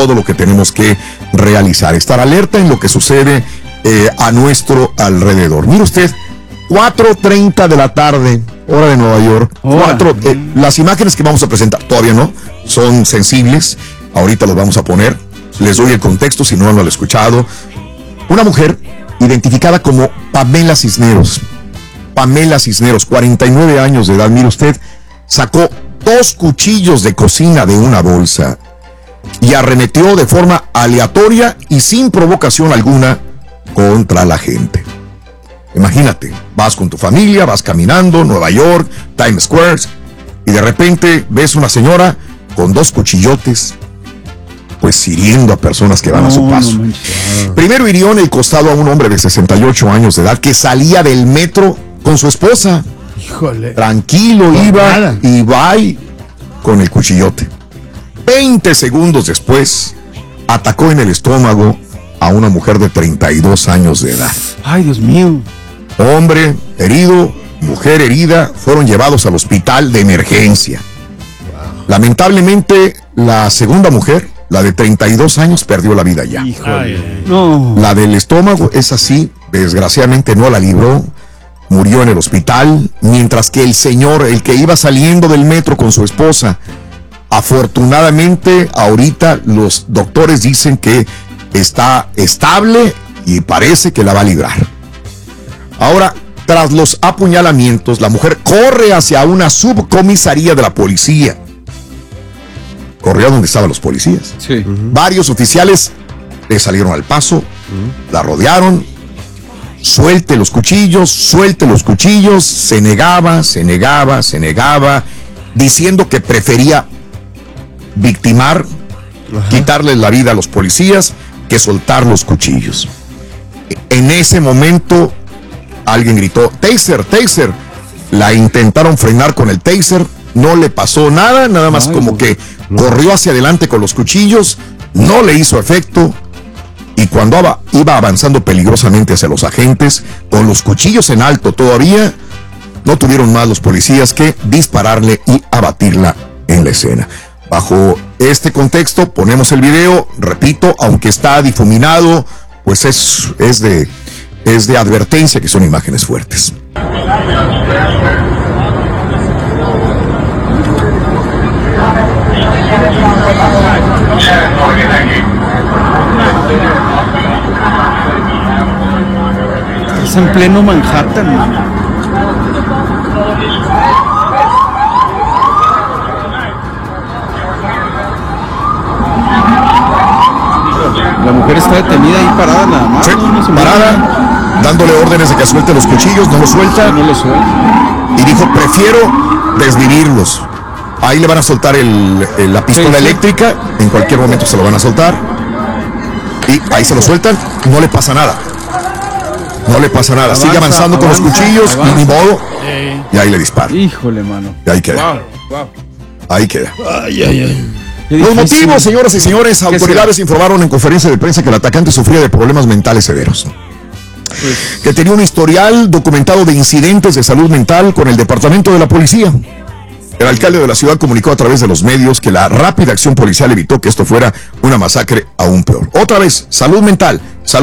todo lo que tenemos que realizar, estar alerta en lo que sucede a nuestro alrededor. Mire usted, 4:30 de la tarde, hora de Nueva York. Las imágenes que vamos a presentar, todavía no, son sensibles. Ahorita los vamos a poner. Les doy el contexto si no lo han escuchado. Una mujer identificada como Pamela Cisneros. Pamela Cisneros, 49 años de edad. Mire usted, sacó 2 cuchillos de cocina de una bolsa y arremetió de forma aleatoria y sin provocación alguna contra la gente. Imagínate, vas con tu familia, vas caminando, Nueva York, Times Square, y de repente ves una señora con 2 cuchillotes, pues hiriendo a personas que van a su paso. Primero hirió en el costado a un hombre de 68 años de edad que salía del metro con su esposa. Híjole. Tranquilo, iba y va con el cuchillote. 20 segundos después, atacó en el estómago a una mujer de 32 años de edad. Ay, Dios mío. Hombre herido, mujer herida, fueron llevados al hospital de emergencia. Lamentablemente, la segunda mujer, la de 32 años, perdió la vida ya. Híjole. No. La del estómago es así, desgraciadamente no la libró, murió en el hospital, mientras que el señor, el que iba saliendo del metro con su esposa, afortunadamente ahorita los doctores dicen que está estable y parece que la va a librar. Ahora, tras los apuñalamientos, la mujer corre hacia una subcomisaría de la policía. Corrió a donde estaban los policías. Sí. Varios oficiales le salieron al paso, la rodearon. Suelte los cuchillos, se negaba, diciendo que prefería victimar, quitarles la vida a los policías que soltar los cuchillos. En ese momento alguien gritó, taser, taser. La intentaron frenar con el taser, no le pasó nada, nada más como que corrió hacia adelante con los cuchillos, no le hizo efecto. Y cuando iba avanzando peligrosamente hacia los agentes, con los cuchillos en alto todavía, no tuvieron más los policías que dispararle y abatirla en la escena. Bajo este contexto, ponemos el video, repito, aunque está difuminado, pues es de advertencia que son imágenes fuertes. Estás en pleno Manhattan, ¿no? La mujer está detenida ahí parada nada más. Sí, parada, dándole órdenes de que suelte los cuchillos, no los suelta. No los suelta. Y dijo, prefiero desvivirlos. Ahí le van a soltar la pistola eléctrica, en cualquier momento se lo van a soltar. Y ahí se lo sueltan, no le pasa nada. No le pasa nada, sigue avanzando con los cuchillos, y ni modo. Y ahí le dispara. Híjole, mano. Y ahí queda. Ahí queda. Ay. Los motivos, señoras y señores, autoridades informaron en conferencia de prensa que el atacante sufría de problemas mentales severos. Que tenía un historial documentado de incidentes de salud mental con el departamento de la policía. El alcalde de la ciudad comunicó a través de los medios que la rápida acción policial evitó que esto fuera una masacre aún peor. Otra vez, salud mental.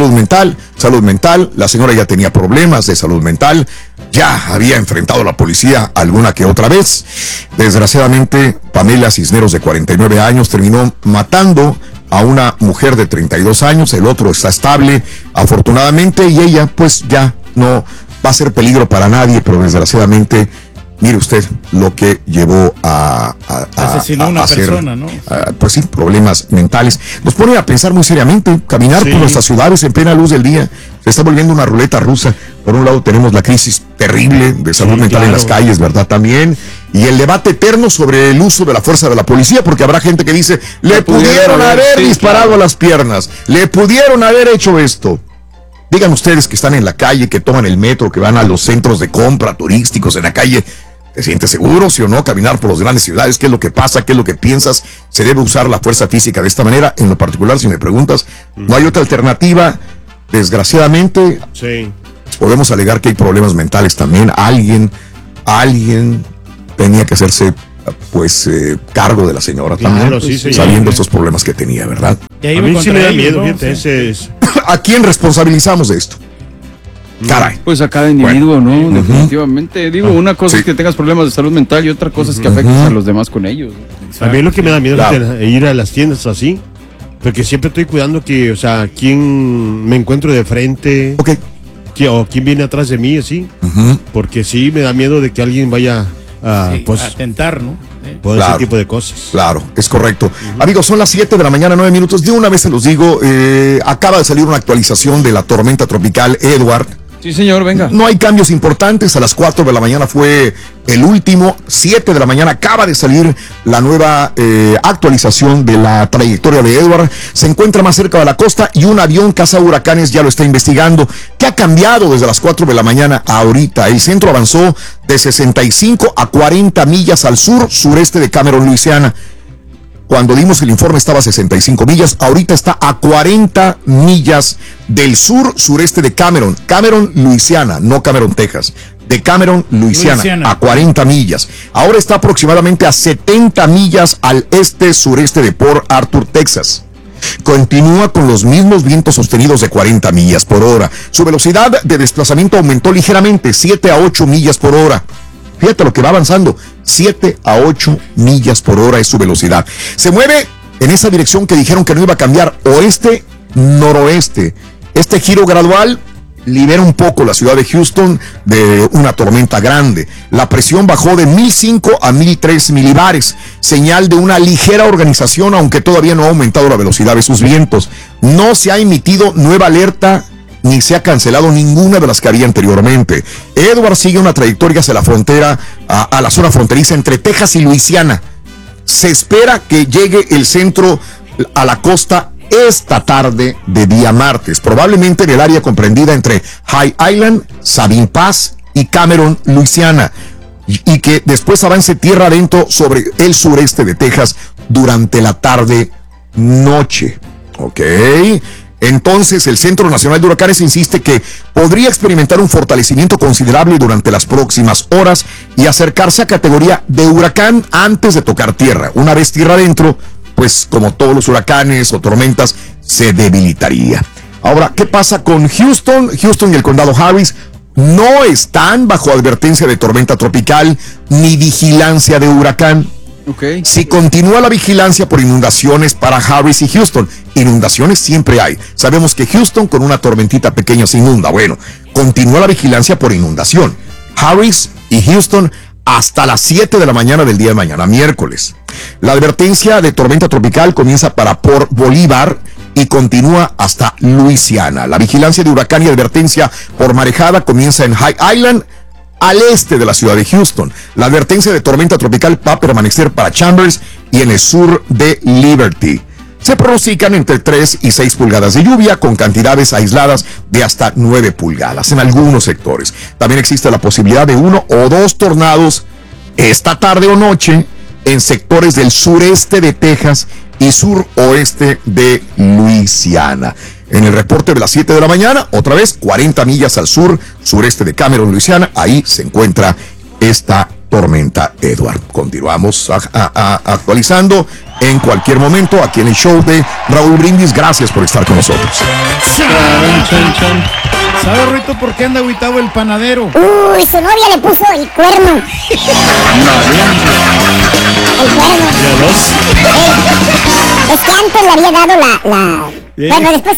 La señora ya tenía problemas de salud mental, ya había enfrentado a la policía alguna que otra vez. Desgraciadamente, Pamela Cisneros, de 49 años, terminó matando a una mujer de 32 años. El otro está estable, afortunadamente, y ella pues ya no va a ser peligro para nadie, pero desgraciadamente, mire usted lo que llevó a asesinó a una persona, ¿no? Pues sí, problemas mentales. Nos pone a pensar muy seriamente, caminar por nuestras ciudades en plena luz del día, se está volviendo una ruleta rusa. Por un lado tenemos la crisis terrible de salud mental en las calles, ¿verdad? También, y el debate eterno sobre el uso de la fuerza de la policía, porque habrá gente que dice, le pudieron haber disparado a las piernas, le pudieron haber hecho esto. Digan ustedes que están en la calle, que toman el metro, que van a los centros de compra turísticos en la calle, ¿te sientes seguro, sí o no, caminar por las grandes ciudades? ¿Qué es lo que pasa? ¿Qué es lo que piensas? ¿Se debe usar la fuerza física de esta manera? En lo particular, si me preguntas, no hay otra alternativa. Desgraciadamente, podemos alegar que hay problemas mentales también. Alguien tenía que hacerse, cargo de la señora también, sabiendo estos problemas que tenía, ¿verdad? Y ahí a mí sí me da miedo, ¿no? fíjate, Sí. ese es... ¿A quién responsabilizamos de esto? Caray. Pues a cada individuo, Bueno. ¿no? Definitivamente. Digo, una cosa Sí. es que tengas problemas de salud mental y otra cosa es que afectes a los demás con ellos. A mí lo que me da miedo Claro. es ir a las tiendas así, porque siempre estoy cuidando que, o sea, quién me encuentro de frente, Ok. o quién viene atrás de mí, así, Ujú. porque sí me da miedo de que alguien vaya a, Sí, pues, atentar, ¿no? por Claro. ese tipo de cosas. Claro, es correcto. Amigos, son las 7 de la mañana, 9 minutos. De una vez se los digo, acaba de salir una actualización de la tormenta tropical Edward. Sí, señor, venga. No hay cambios importantes. A las 4 de la mañana fue el último. 7 de la mañana acaba de salir la nueva actualización de la trayectoria de Edward. Se encuentra más cerca de la costa y un avión cazahuracanes ya lo está investigando. ¿Qué ha cambiado desde las 4 de la mañana a ahorita? El centro avanzó de 65 a 40 millas al sureste de Cameron, Luisiana. Cuando dimos el informe estaba a 65 millas, ahorita está a 40 millas del sureste de Cameron. Cameron, Luisiana, no Cameron, Texas. De Cameron, Luisiana, a 40 millas. Ahora está aproximadamente a 70 millas al sureste de Port Arthur, Texas. Continúa con los mismos vientos sostenidos de 40 millas por hora. Su velocidad de desplazamiento aumentó ligeramente, 7 a 8 millas por hora. Fíjate lo que va avanzando, 7 a 8 millas por hora es su velocidad. Se mueve en esa dirección que dijeron que no iba a cambiar, oeste-noroeste. Este giro gradual libera un poco la ciudad de Houston de una tormenta grande. La presión bajó de 1005 a 1003 milibares, señal de una ligera organización, aunque todavía no ha aumentado la velocidad de sus vientos. No se ha emitido nueva alerta ni se ha cancelado ninguna de las que había anteriormente. Edward sigue una trayectoria hacia la frontera, a la zona fronteriza entre Texas y Luisiana. Se espera que llegue el centro a la costa esta tarde de día martes, probablemente en el área comprendida entre High Island, Sabine Pass y Cameron, Luisiana, y que después avance tierra adentro sobre el sureste de Texas durante la tarde-noche. ¿Ok? Entonces, el Centro Nacional de Huracanes insiste que podría experimentar un fortalecimiento considerable durante las próximas horas y acercarse a categoría de huracán antes de tocar tierra. Una vez tierra adentro, pues como todos los huracanes o tormentas, se debilitaría. Ahora, ¿qué pasa con Houston? Houston y el condado Harris no están bajo advertencia de tormenta tropical ni vigilancia de huracán. Okay. Si continúa la vigilancia por inundaciones para Harris y Houston, inundaciones siempre hay. Sabemos que Houston con una tormentita pequeña se inunda. Bueno, continúa la vigilancia por inundación. Harris y Houston hasta las 7 de la mañana del día de mañana, miércoles. La advertencia de tormenta tropical comienza para Port Bolívar y continúa hasta Luisiana. La vigilancia de huracán y advertencia por marejada comienza en High Island, al este de la ciudad de Houston. La advertencia de tormenta tropical va a permanecer para Chambers y en el sur de Liberty. Se pronostican entre 3 y 6 pulgadas de lluvia con cantidades aisladas de hasta 9 pulgadas en algunos sectores. También existe la posibilidad de 1 o 2 tornados esta tarde o noche en sectores del sureste de Texas y suroeste de Luisiana. En el reporte de las 7 de la mañana, otra vez 40 millas al sureste de Cameron, Luisiana, ahí se encuentra esta tormenta Edward. Continuamos actualizando en cualquier momento aquí en el show de Raúl Brindis. Gracias por estar con nosotros. ¿Sabe, Rito, por qué anda agüitado el panadero? Uy, su novia le puso el cuerno. El cuerno. Es que antes le había dado la... Bueno, después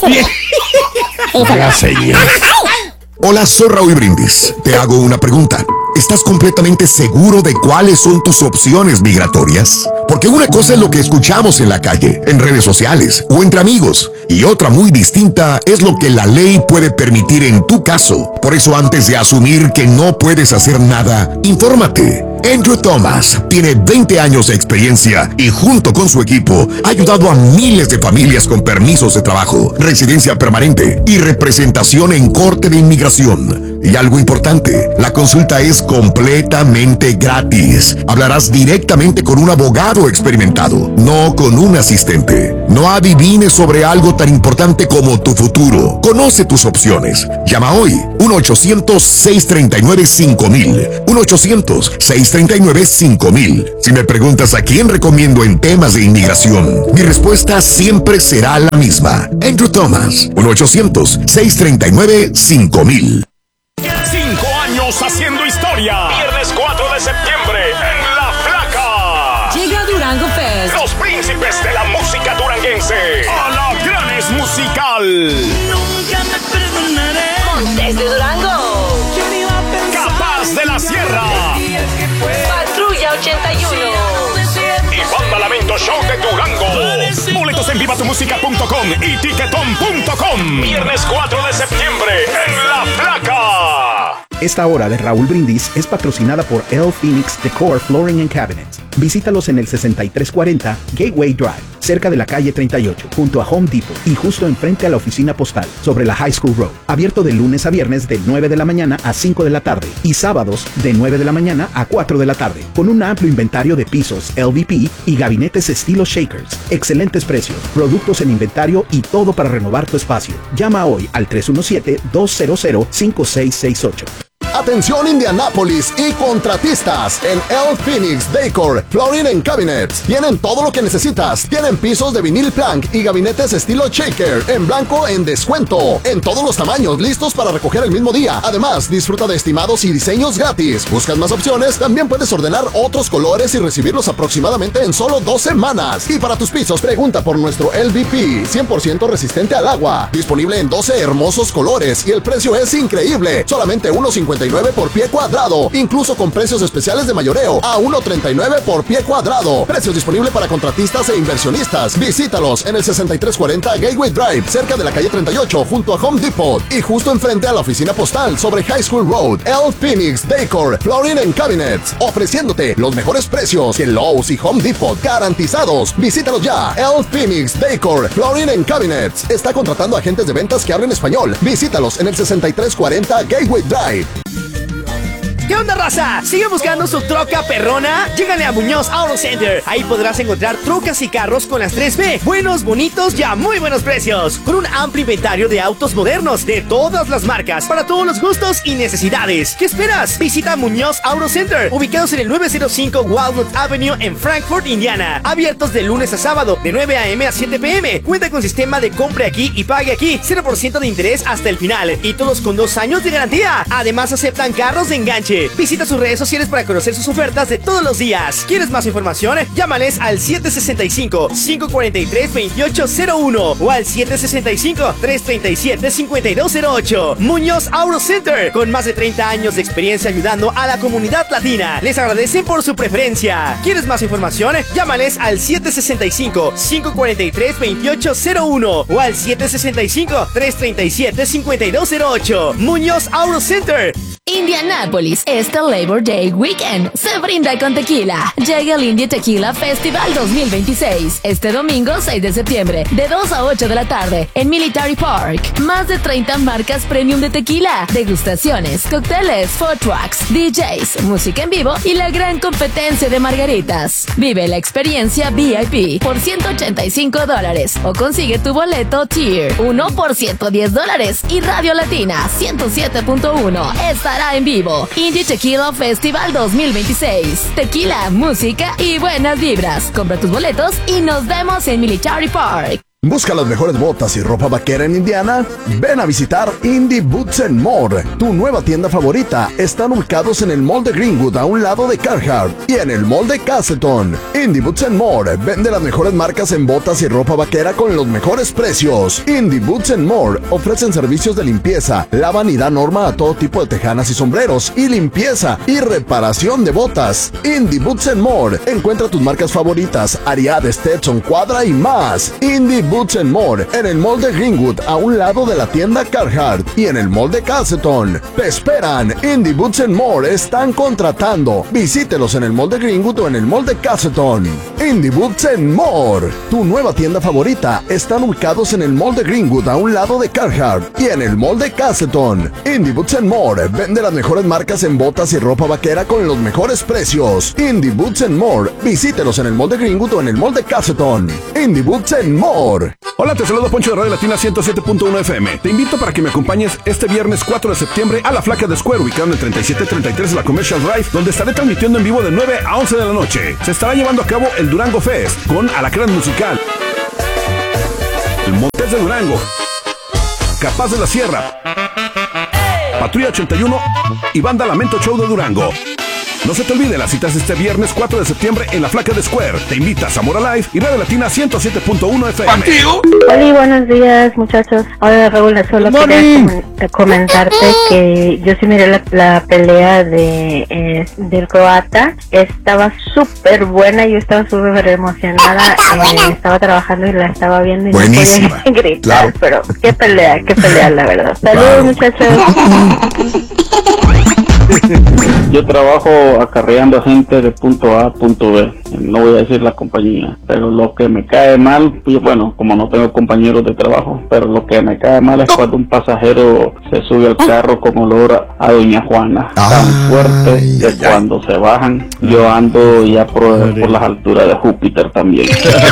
se... Hola, soy Raúl Brindis. Te hago una pregunta. ¿Estás completamente seguro de cuáles son tus opciones migratorias? Porque una cosa es lo que escuchamos en la calle, en redes sociales o entre amigos, y otra muy distinta es lo que la ley puede permitir en tu caso. Por eso, antes de asumir que no puedes hacer nada, infórmate. Andrew Thomas tiene 20 años de experiencia y junto con su equipo ha ayudado a miles de familias con permisos de trabajo, residencia permanente y representación en corte de inmigración. Y algo importante, la consulta es completamente gratis. Hablarás directamente con un abogado experimentado, no con un asistente. No adivines sobre algo tan importante como tu futuro. Conoce tus opciones. Llama hoy 1-800-639-5000. 1-800-639-5000. Si me preguntas a quién recomiendo en temas de inmigración, mi respuesta siempre será la misma. Andrew Thomas. 1-800-639-5000. 5 años haciendo historia. Viernes 4 de septiembre en La Flaca. Llega Durango Fest. Los príncipes de la música duranguense. Alagranes Musical. Nunca me perdonaré. Montes de Durango. Capaz de la Sierra. Patrulla 81. Y Banda Lamento Show de Durango. Boletos en vivatumusica.com y tiquetón.com. Viernes 4 de septiembre en La Flaca. Esta hora de Raúl Brindis es patrocinada por El Phoenix Decor Flooring and Cabinets. Visítalos en el 6340 Gateway Drive, cerca de la calle 38, junto a Home Depot y justo enfrente a la oficina postal, sobre la High School Road. Abierto de lunes a viernes de 9 de la mañana a 5 de la tarde y sábados de 9 de la mañana a 4 de la tarde, con un amplio inventario de pisos LVP y gabinetes estilo Shakers. Excelentes precios, productos en inventario y todo para renovar tu espacio. Llama hoy al 317-200-5668. Atención Indianápolis y contratistas, en El Phoenix Decor Flooring and Cabinets tienen todo lo que necesitas. Tienen pisos de vinil plank y gabinetes estilo Shaker en blanco en descuento, en todos los tamaños, listos para recoger el mismo día. Además, disfruta de estimados y diseños gratis. ¿Buscas más opciones? También puedes ordenar otros colores y recibirlos aproximadamente en solo 2 semanas. Y para tus pisos, pregunta por nuestro LVP 100% resistente al agua, disponible en 12 hermosos colores y el precio es increíble, solamente $1.59 por pie cuadrado, incluso con precios especiales de mayoreo a $1.39 por pie cuadrado. Precios disponibles para contratistas e inversionistas. Visítalos en el 6340 Gateway Drive, cerca de la calle 38, junto a Home Depot y justo enfrente a la oficina postal sobre High School Road. El Phoenix Decor Flooring and Cabinets, ofreciéndote los mejores precios que Lowe's y Home Depot, garantizados. Visítalos ya. El Phoenix Decor Flooring and Cabinets está contratando agentes de ventas que hablen español. Visítalos en el 6340 Gateway Drive. ¿Qué onda, raza? ¿Sigue buscando su troca perrona? Llégale a Muñoz Auto Center. Ahí podrás encontrar trocas y carros con las 3B. Buenos, bonitos y a muy buenos precios. Con un amplio inventario de autos modernos de todas las marcas, para todos los gustos y necesidades. ¿Qué esperas? Visita Muñoz Auto Center, ubicados en el 905 Wildwood Avenue en Frankfort, Indiana. Abiertos de lunes a sábado, de 9 a.m. a 7 p.m. Cuenta con sistema de compre aquí y pague aquí. 0% de interés hasta el final. Y todos con 2 años de garantía. Además, aceptan carros de enganche. Visita sus redes sociales para conocer sus ofertas de todos los días. ¿Quieres más información? Llámales al 765-543-2801 o al 765-337-5208. Muñoz Auto Center, con más de 30 años de experiencia ayudando a la comunidad latina. Les agradecen por su preferencia. ¿Quieres más información? Llámales al 765-543-2801 o al 765-337-5208. Muñoz Auto Center. Indianápolis, este Labor Day Weekend se brinda con tequila. Llega el India Tequila Festival 2026 este domingo 6 de septiembre de 2 a 8 de la tarde en Military Park. Más de 30 marcas premium de tequila, degustaciones, cócteles, food trucks, DJs, música en vivo y la gran competencia de margaritas. Vive la experiencia VIP por $185 o consigue tu boleto Tier 1 por $110 y Radio Latina 107.1 estará en vivo. Indie Tequila Festival 2026. Tequila, música y buenas vibras. Compra tus boletos y nos vemos en Military Park. ¿Busca las mejores botas y ropa vaquera en Indiana? Ven a visitar Indie Boots and More, tu nueva tienda favorita. Están ubicados en el Mall de Greenwood, a un lado de Carhartt, y en el Mall de Castleton. Indie Boots and More vende las mejores marcas en botas y ropa vaquera con los mejores precios. Indie Boots and More ofrecen servicios de limpieza, lavan y dan norma a todo tipo de tejanas y sombreros, y limpieza y reparación de botas. Indie Boots and More encuentra tus marcas favoritas: Ariat, Stetson, Quadra y más. Indie Boots and More en el Mall de Greenwood, a un lado de la tienda Carhartt, y en el Mall de Calceton. Te esperan. Indie Boots and More están contratando. Visítelos en el Mall de Greenwood o en el Mall de Calceton. Indie Boots and More, tu nueva tienda favorita. Están ubicados en el Mall de Greenwood, a un lado de Carhartt, y en el Mall de Calceton. Indie Boots and More vende las mejores marcas en botas y ropa vaquera con los mejores precios. Indie Boots and More. Visítelos en el Mall de Greenwood o en el Mall de Calceton. Indie Boots and More. Hola, te saludo Poncho de Radio Latina 107.1 FM. Te invito para que me acompañes este viernes 4 de septiembre a la Flaca de Square, ubicada en el 3733 de la Commercial Drive, donde estaré transmitiendo en vivo de 9 a 11 de la noche. Se estará llevando a cabo el Durango Fest con Alacrán Musical, el Montes de Durango, Capaz de la Sierra, Patrulla 81 y Banda Lamento Show de Durango. No se te olvide, las citas este viernes 4 de septiembre en la Flaca de Square. Te invita Zamora Live y Radio Latina 107.1 FM. Hola, buenos días, muchachos. Hola, Raúl, solo quería comentarte que yo sí miré la pelea del croata. Estaba súper buena, yo estaba súper emocionada. Estaba trabajando y la estaba viendo y buenísima. No podía gritar, claro. Pero qué pelea, la verdad. Saludos, muchachos. Yo trabajo acarreando gente de punto A a punto B. No voy a decir la compañía, pero lo que me cae mal, pues, bueno, como no tengo compañeros de trabajo, pero lo que me cae mal es cuando un pasajero se sube al carro con olor a Doña Juana, tan fuerte que cuando se bajan, yo ando ya por las alturas de Júpiter también.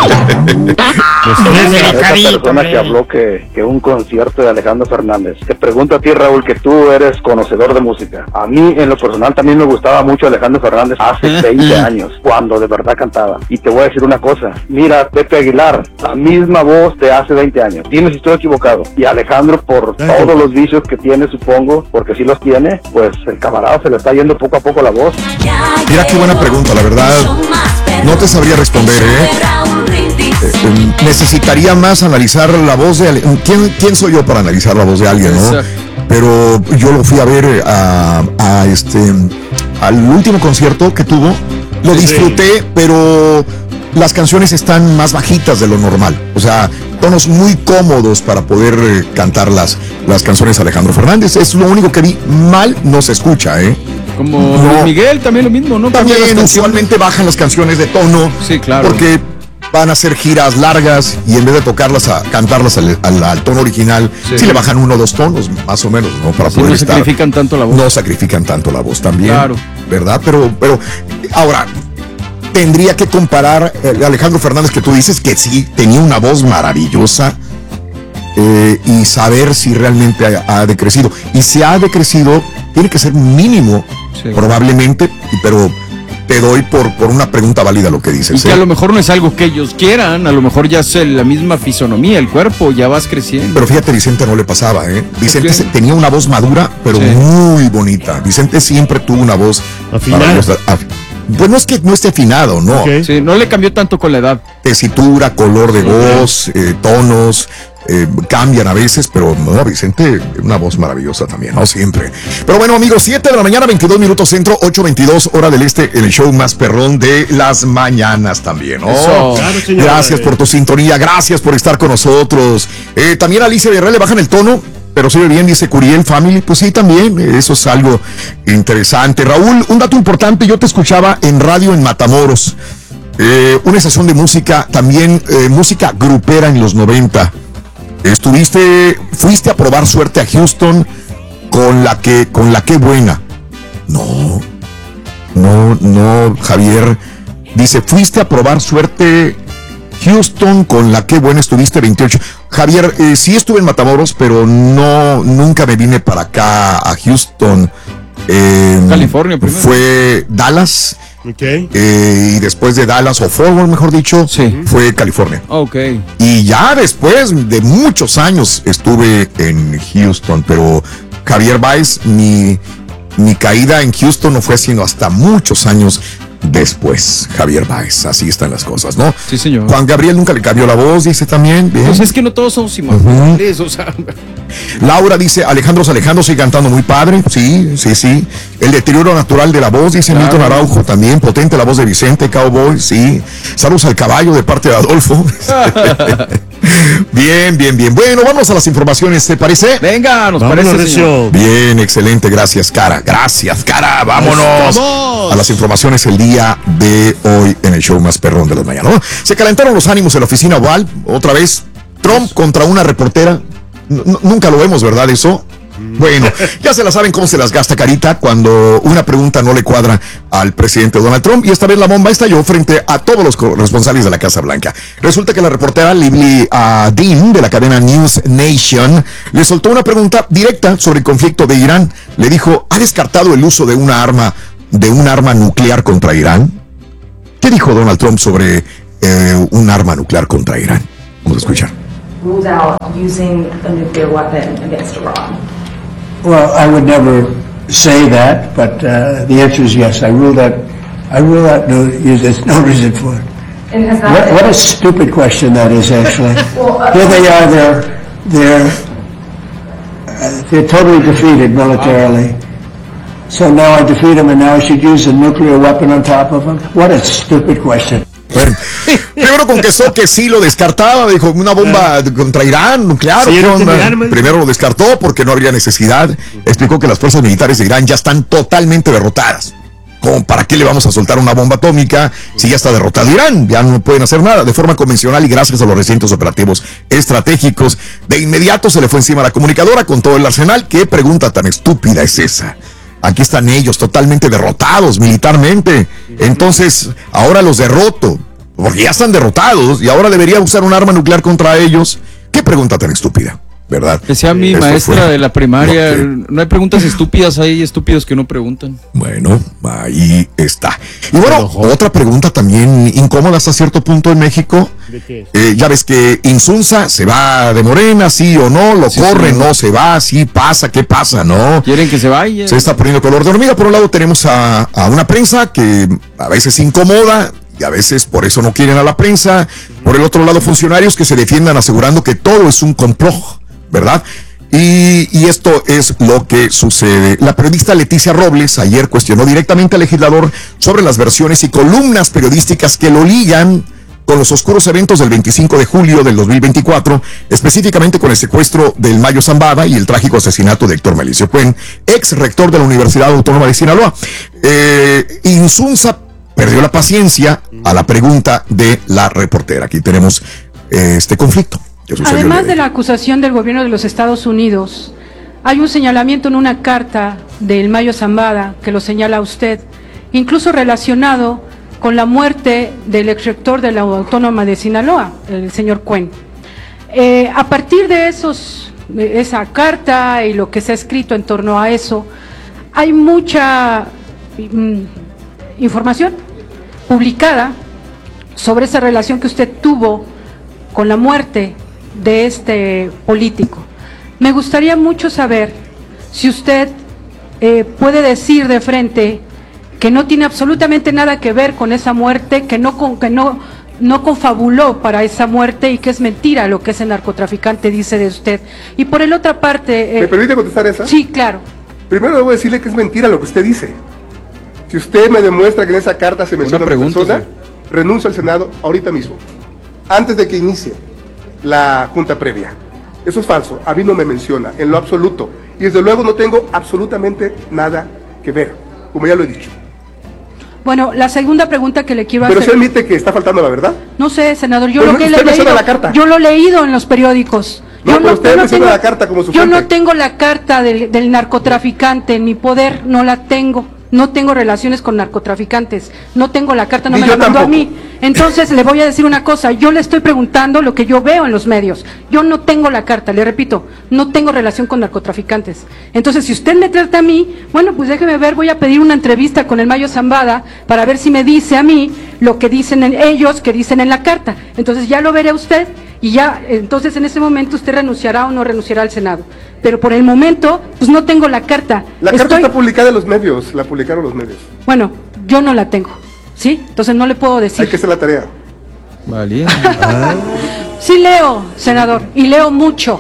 Esa persona que habló que un concierto de Alejandro Fernández. Te pregunto a ti, Raúl, que tú eres conocedor de música. A mí, en lo personal, también me gustaba mucho Alejandro Fernández hace 20 años, cuando de verdad cantaba. Y te voy a decir una cosa. Mira, Pepe Aguilar, la misma voz de hace 20 años. Dime si estoy equivocado. Y Alejandro, por todos los vicios que tiene, supongo, porque sí los tiene, pues el camarada se le está yendo poco a poco la voz. Mira qué buena pregunta, la verdad. No te sabría responder, necesitaría más analizar la voz de alguien. ¿Quién soy yo para analizar la voz de alguien, no? Pero yo lo fui a ver al último concierto que tuvo. Lo disfruté, pero las canciones están más bajitas de lo normal. O sea, tonos muy cómodos para poder cantar las canciones de Alejandro Fernández. Es lo único que vi. Mal no se escucha, Como Luis Miguel, también lo mismo, ¿no? También usualmente bajan las canciones de tono. Sí, claro. Porque van a hacer giras largas y en vez de tocarlas, cantarlas al tono original, sí le bajan 1 o 2 tonos, más o menos, ¿no? Para poder estar. No sacrifican tanto la voz. No sacrifican tanto la voz también. Claro. ¿Verdad? Pero ahora, tendría que comparar Alejandro Fernández, que tú dices que sí tenía una voz maravillosa, y saber si realmente ha decrecido. Y si ha decrecido, tiene que ser mínimo, probablemente, pero te doy por una pregunta válida lo que dices. Y que a lo mejor no es algo que ellos quieran, a lo mejor ya es la misma fisonomía, el cuerpo, ya vas creciendo. Pero fíjate, Vicente no le pasaba, Vicente tenía una voz madura, pero muy bonita. Vicente siempre tuvo una voz maravillosa. Pues no es que no esté afinado, ¿no? Sí, no le cambió tanto con la edad. Tesitura, color de voz, tonos, cambian a veces, pero no, Vicente, una voz maravillosa también, ¿no? Siempre. Pero bueno, amigos, 7 de la mañana, 22 minutos centro, 8:22 hora del este, el show más perrón de las mañanas también, ¿no? Claro, señor, gracias por tu sintonía, gracias por estar con nosotros. También a Alicia Villarreal le bajan el tono, pero se ve bien, dice Curiel Family. Pues sí, también, eso es algo interesante. Raúl, un dato importante, yo te escuchaba en radio en Matamoros, una estación de música, también música grupera en los 90. Fuiste a probar suerte a Houston con la que buena. No, Javier, dice, fuiste a probar suerte Houston con la que buena, estuviste 28. Javier, sí estuve en Matamoros, pero nunca me vine para acá a Houston. California primero. Fue Dallas. Okay. Y después de Dallas, o Fort Worth, mejor dicho, fue California. Okay. Y ya después de muchos años estuve en Houston, pero Javier Baez, mi caída en Houston no fue sino hasta muchos años después. Javier Baez, así están las cosas, ¿no? Sí, señor. Juan Gabriel nunca le cambió la voz, dice también. Bien. Pues es que no todos somos iguales, o sea. Laura dice, Alejandro sigue cantando muy padre. Sí. El deterioro natural de la voz, dice Milton Araujo también. Potente la voz de Vicente, Cowboy, sí. Saludos al caballo de parte de Adolfo. Bien. Bueno, vamos a las informaciones, ¿te parece? Venga, nos parece, señor. Bien, excelente, gracias, Cara. Vámonos a las informaciones el día de hoy en el show más perrón de las mañanas, ¿no? Se calentaron los ánimos en la oficina Oval, otra vez. Trump contra una reportera. Nunca lo vemos, ¿verdad? Eso. Bueno, ya se la saben cómo se las gasta Carita cuando una pregunta no le cuadra al presidente Donald Trump, y esta vez la bomba estalló frente a todos los responsables de la Casa Blanca. Resulta que la reportera Lively Dean de la cadena News Nation le soltó una pregunta directa sobre el conflicto de Irán. Le dijo, ¿ha descartado el uso de un arma nuclear contra Irán? ¿Qué dijo Donald Trump sobre un arma nuclear contra Irán? Vamos a escuchar. Ruled out using a nuclear weapon against Iran. Well, I would never say that, but the answer is yes. I rule that. There's no reason for it. And has that What a stupid question that is, actually. Here they are. They're totally defeated militarily. So now I defeat them, and now I should use a nuclear weapon on top of them. What a stupid question. Bueno, primero confesó que sí lo descartaba, dijo una bomba contra Irán nuclear. Sí, primero lo descartó porque no habría necesidad. Explicó que las fuerzas militares de Irán ya están totalmente derrotadas. ¿Para qué le vamos a soltar una bomba atómica si ya está derrotado Irán? Ya no pueden hacer nada de forma convencional, y gracias a los recientes operativos estratégicos, de inmediato se le fue encima a la comunicadora con todo el arsenal. ¿Qué pregunta tan estúpida es esa? Aquí están ellos totalmente derrotados militarmente. Entonces, ahora los derroto, porque ya están derrotados, y ahora debería usar un arma nuclear contra ellos. ¿Qué pregunta tan estúpida? ¿Verdad? Que sea mi maestra de la primaria. No hay preguntas estúpidas, hay estúpidos que no preguntan. Bueno, ahí está. Y bueno, otra pregunta también incómoda hasta cierto punto en México. ¿De qué? Ya ves que Insunza se va de Morena, sí o no, lo corren, no se va, sí pasa, ¿qué pasa? No. Quieren que se vaya. Se está poniendo color de hormiga. Por un lado tenemos a una prensa que a veces incomoda, y a veces por eso no quieren a la prensa. Por el otro lado, funcionarios que se defiendan asegurando que todo es un complot, ¿verdad? Y esto es lo que sucede. La periodista Leticia Robles ayer cuestionó directamente al legislador sobre las versiones y columnas periodísticas que lo ligan con los oscuros eventos del 25 de julio del 2024, específicamente con el secuestro del Mayo Zambada y el trágico asesinato de Héctor Melicio Cuen, ex rector de la Universidad Autónoma de Sinaloa. Insunza perdió la paciencia a la pregunta de la reportera. Aquí tenemos este conflicto. Además de la acusación del gobierno de los Estados Unidos, hay un señalamiento en una carta del Mayo Zambada que lo señala a usted, incluso relacionado con la muerte del exrector de la Autónoma de Sinaloa, el señor Cuen. A partir de esa carta y lo que se ha escrito en torno a eso, hay mucha información publicada sobre esa relación que usted tuvo con la muerte de este político. Me gustaría mucho saber si usted puede decir de frente que no tiene absolutamente nada que ver con esa muerte, que no confabuló para esa muerte y que es mentira lo que ese narcotraficante dice de usted. Y por el otra parte... ¿Me permite contestar esa? Sí, claro. Primero debo decirle que es mentira lo que usted dice. Si usted me demuestra que en esa carta se menciona una persona, renuncio al Senado ahorita mismo, antes de que inicie la junta previa. Eso es falso, a mí no me menciona, en lo absoluto. Y desde luego no tengo absolutamente nada que ver, como ya lo he dicho. Bueno, la segunda pregunta que le quiero hacer... ¿Pero se admite que está faltando la verdad? No sé, senador, yo Pero lo que usted le he leído, la carta. yo lo he leído en los periódicos. No, pero usted menciona la carta como su Yo fuente. no tengo la carta del narcotraficante en mi poder, no la tengo. No tengo relaciones con narcotraficantes, no tengo la carta, no me la mandó a mí. Entonces le voy a decir una cosa, yo le estoy preguntando lo que yo veo en los medios. Yo no tengo la carta, le repito, no tengo relación con narcotraficantes. Entonces, si usted me trata a mí, bueno, pues déjeme ver, voy a pedir una entrevista con el Mayo Zambada para ver si me dice a mí lo que dicen ellos, que dicen en la carta. Entonces ya lo veré a usted y ya, entonces en ese momento usted renunciará o no renunciará al Senado. Pero por el momento, pues no tengo la carta. La carta está publicada en los medios, la publicaron los medios. Bueno, yo no la tengo, ¿sí? Entonces no le puedo decir. Hay que hacer la tarea. Vale. Sí leo, senador, y leo mucho.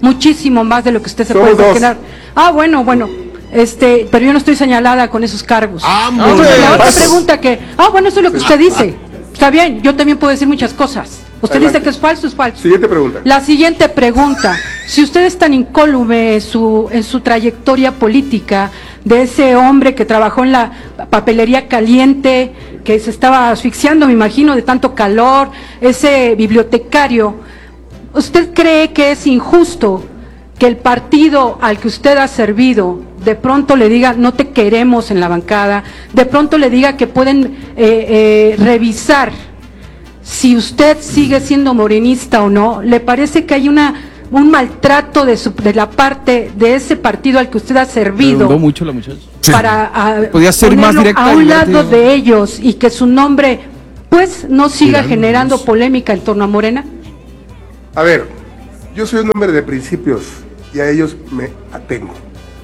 muchísimo más de lo que usted se Somos puede dos. imaginar. Bueno, pero yo no estoy señalada con esos cargos. Entonces, la otra pregunta bueno, eso es lo que usted dice. Está bien, yo también puedo decir muchas cosas. Usted Adelante. dice que es falso, es falso. Siguiente pregunta. La siguiente pregunta, si usted es tan incólume en su trayectoria política, de ese hombre que trabajó en la papelería caliente, que se estaba asfixiando, me imagino, de tanto calor, ese bibliotecario, ¿usted cree que es injusto que el partido al que usted ha servido de pronto le diga no te queremos en la bancada, de pronto le diga que pueden revisar si usted sigue siendo morenista o no? ¿Le parece que hay un maltrato de la parte de ese partido al que usted ha servido? Redundó mucho la muchacha. Para podía ser más directa a un y lado divertida. de ellos y que su nombre pues no siga generando polémica en torno a Morena. A ver, yo soy un hombre de principios y a ellos me atengo.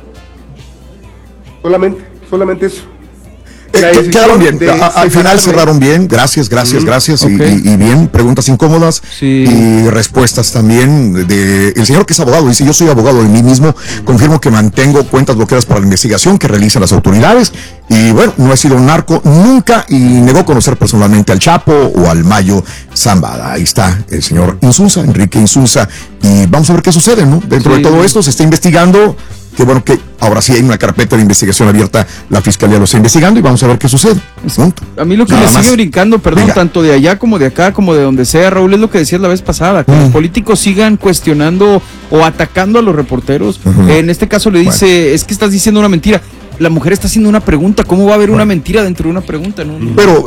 Solamente eso. Quedaron bien, al final cerraron bien, gracias, y bien, preguntas incómodas y respuestas también de el señor que es abogado, dice: yo soy abogado de mí mismo, confirmo que mantengo cuentas bloqueadas para la investigación que realizan las autoridades, y bueno, no he sido un narco nunca, y negó conocer personalmente al Chapo o al Mayo Zambada. Ahí está el señor Insunza, Enrique Insunza, y vamos a ver qué sucede, ¿no? Dentro de todo esto se está investigando. Que bueno que ahora sí hay una carpeta de investigación abierta, la fiscalía lo está investigando y vamos a ver qué sucede. ¿No? A mí lo que me sigue brincando, tanto de allá como de acá, como de donde sea, Raúl, es lo que decías la vez pasada, que los políticos sigan cuestionando o atacando a los reporteros. En este caso le dice, es que estás diciendo una mentira. La mujer está haciendo una pregunta, ¿cómo va a haber una mentira dentro de una pregunta? ¿No? Pero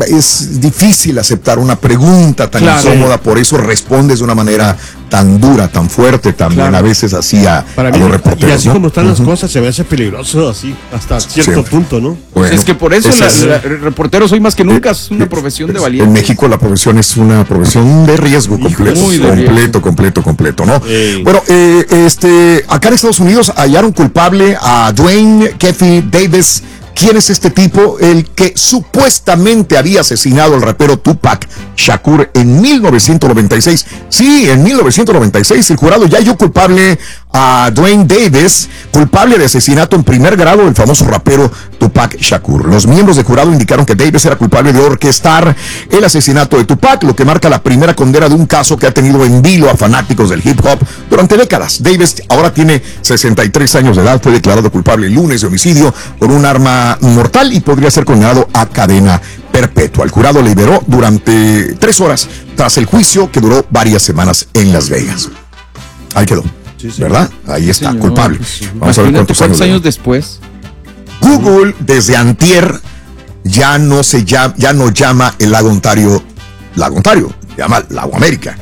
es difícil aceptar una pregunta tan incómoda, por eso respondes de una manera tan dura, tan fuerte, también a veces así a los reporteros. Y así como están las cosas, se me hace peligroso así, hasta cierto punto, ¿no? Bueno, es que por eso reporteros hoy más que nunca es una profesión de valientes. En México la profesión es una profesión de riesgo completo, ¿no? Bueno, acá en Estados Unidos hallaron culpable a Dwayne Keffi Davis. ¿Quién es este tipo? El que supuestamente había asesinado al rapero Tupac Shakur en 1996. Sí, en 1996 el jurado ya halló culpable a Dwayne Davis, culpable de asesinato en primer grado del famoso rapero Tupac Shakur. Los miembros del jurado indicaron que Davis era culpable de orquestar el asesinato de Tupac, lo que marca la primera condena de un caso que ha tenido en vilo a fanáticos del hip hop durante décadas. Davis ahora tiene 63 años de edad, fue declarado culpable el lunes de homicidio con un arma mortal y podría ser condenado a cadena perpetua. El jurado le liberó durante 3 horas tras el juicio que duró varias semanas en Las Vegas. Ahí quedó. ¿Verdad? Ahí está, culpable. Vamos a ver cuántos años después. Google desde antier ya no llama el lago Ontario, llama Lago América.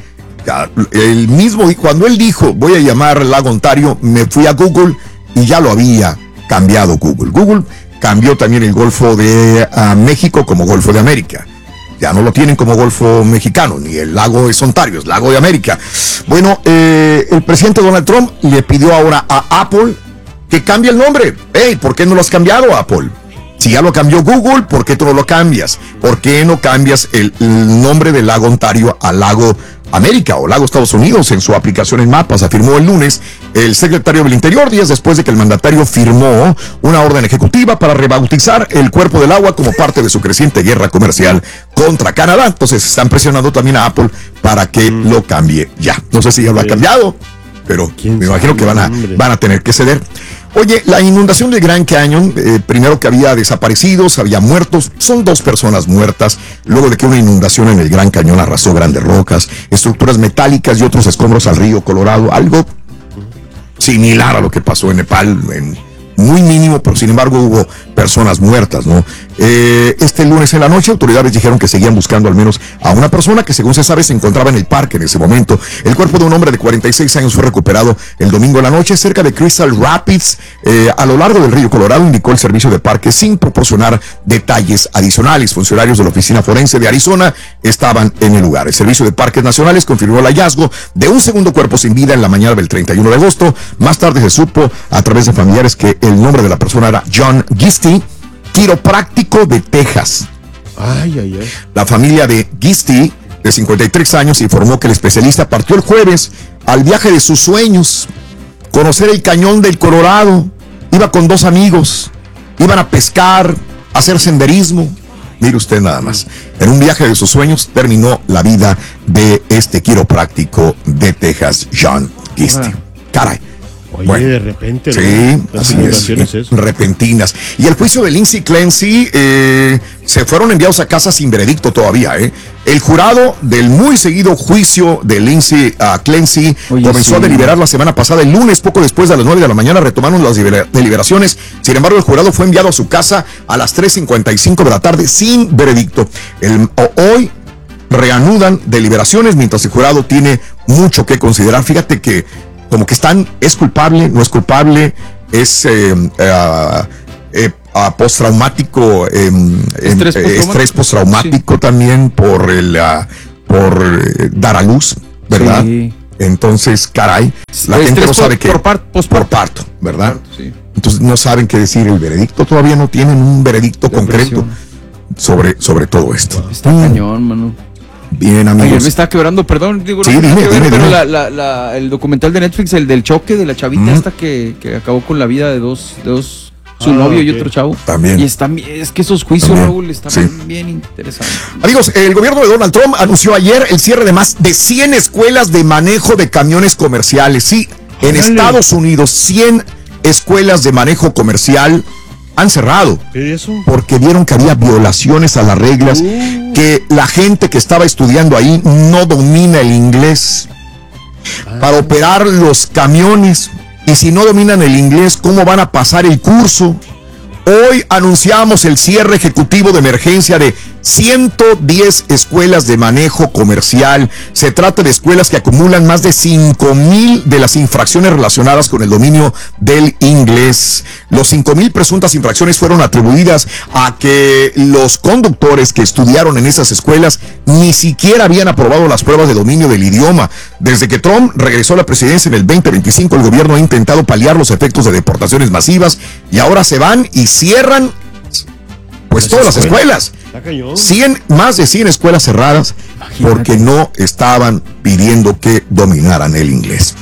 El mismo, cuando él dijo voy a llamar Lago Ontario, me fui a Google y ya lo había cambiado Google. Google cambió también el Golfo de México como Golfo de América. Ya no lo tienen como Golfo Mexicano, ni el lago es Ontario, es Lago de América. Bueno, el presidente Donald Trump le pidió ahora a Apple que cambie el nombre. Hey, ¿por qué no lo has cambiado, Apple? Si ya lo cambió Google, ¿por qué tú no lo cambias? ¿Por qué no cambias el nombre del Lago Ontario a Lago América o Lago Estados Unidos en su aplicación en mapas? Afirmó el lunes el secretario del Interior, días después de que el mandatario firmó una orden ejecutiva para rebautizar el cuerpo del agua como parte de su creciente guerra comercial contra Canadá. Entonces están presionando también a Apple para que lo cambie ya. No sé si ya lo ha cambiado, pero me imagino que van a tener que ceder. Oye, la inundación del Grand Canyon, primero que había desaparecidos, había muertos, son 2 personas muertas, luego de que una inundación en el Grand Cañón arrasó grandes rocas, estructuras metálicas y otros escombros al río Colorado, algo similar a lo que pasó en Nepal, muy mínimo, pero sin embargo hubo personas muertas, ¿no? Este lunes en la noche, autoridades dijeron que seguían buscando al menos a una persona que, según se sabe, se encontraba en el parque en ese momento. El cuerpo de un hombre de 46 años fue recuperado el domingo en la noche cerca de Crystal Rapids, a lo largo del río Colorado, indicó el servicio de parque sin proporcionar detalles adicionales. Funcionarios de la Oficina Forense de Arizona estaban en el lugar. El Servicio de Parques Nacionales confirmó el hallazgo de un segundo cuerpo sin vida en la mañana del 31 de agosto. Más tarde se supo a través de familiares que el nombre de la persona era John Gisty, quiropráctico de Texas. La familia de Gisty, de 53 años, informó que el especialista partió el jueves al viaje de sus sueños, conocer el cañón del Colorado. Iba con 2 amigos, iban a pescar, a hacer senderismo. Mire usted nada más, en un viaje de sus sueños terminó la vida de este quiropráctico de Texas, John Kisti. Caray. Oye, bueno, de repente, sí, ¿no? así es, repentinas. Y el juicio de Lindsey Clancy se fueron enviados a casa sin veredicto todavía. El jurado del muy seguido juicio de Lindsey Clancy comenzó a deliberar la semana pasada, el lunes, poco después de las 9 de la mañana, retomaron las deliberaciones. Sin embargo, el jurado fue enviado a su casa a las 3:55 de la tarde sin veredicto. Hoy reanudan deliberaciones mientras el jurado tiene mucho que considerar. Fíjate que como que es culpable, no es culpable, es postraumático, estrés postraumático, sí. También por dar a luz, ¿verdad? Sí. Entonces, caray, la gente no sabe qué. Por parto, ¿verdad? Sí. Entonces no saben qué decir el veredicto, todavía no tienen un veredicto concreto sobre todo esto. Está cañón, mano. Bien, amigos. Ayer me está quebrando, perdón, digo, sí, dime. El documental de Netflix, el del choque de la chavita esta que acabó con la vida de dos su novio y otro chavo. También. Y es que esos juicios, Raúl, están bien interesantes. Amigos, el gobierno de Donald Trump anunció ayer el cierre de más de 100 escuelas de manejo de camiones comerciales. Sí, en Estados Unidos, 100 escuelas de manejo comercial han cerrado. ¿Qué es eso? Porque vieron que había violaciones a las reglas, que la gente que estaba estudiando ahí no domina el inglés para operar los camiones. Y si no dominan el inglés, ¿cómo van a pasar el curso? Hoy anunciamos el cierre ejecutivo de emergencia de 110 escuelas de manejo comercial. Se trata de escuelas que acumulan más de 5,000 de las infracciones relacionadas con el dominio del inglés. Los 5,000 presuntas infracciones fueron atribuidas a que los conductores que estudiaron en esas escuelas ni siquiera habían aprobado las pruebas de dominio del idioma. Desde que Trump regresó a la presidencia en el 2025, el gobierno ha intentado paliar los efectos de deportaciones masivas y ahora se van y cierran pues todas las escuelas. Más de 100 escuelas cerradas. Imagínate. Porque no estaban pidiendo que dominaran el inglés.